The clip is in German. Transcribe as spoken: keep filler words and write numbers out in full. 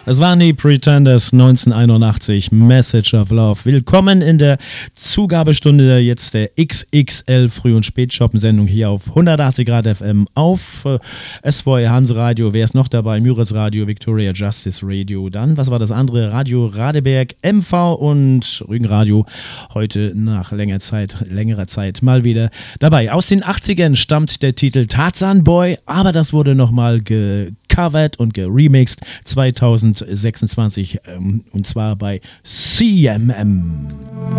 Das waren die Pretenders neunzehnhunderteinundachtzig, Message of Love. Willkommen in der Zugabestunde jetzt der X X L Früh- und Spätschoppen-Sendung hier auf hundertachtzig Grad F M auf äh, S V R Hanse Radio. Wer ist noch dabei? Müritz Radio, Victoria Justice Radio. Dann, was war das andere? Radio Radeberg, M V und Rügenradio. Heute nach längerer Zeit, längerer Zeit mal wieder dabei. Aus den achtzigern stammt der Titel Tarzan Boy, aber das wurde nochmal gecovert und geremixed zweitausendsechsundzwanzig ähm, und zwar bei C M M.